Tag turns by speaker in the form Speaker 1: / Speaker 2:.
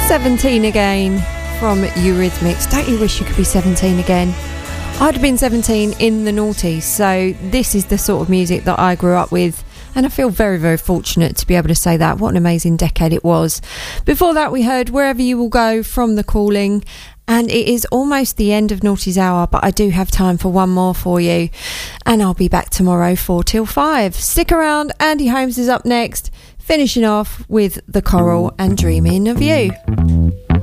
Speaker 1: 17 Again from Eurythmics. Don't you wish you could be 17 again? I'd have been 17 in the noughties, so this is the sort of music that I grew up with, and I feel very, very fortunate to be able to say that. What an amazing decade it was. Before that, we heard Wherever You Will Go from The Calling, and it is almost the end of Naughty's Hour, but I do have time for one more for you, and I'll be back tomorrow 4 till 5. Stick around, Andy Holmes is up next, finishing off with The Coral and Dreaming of You.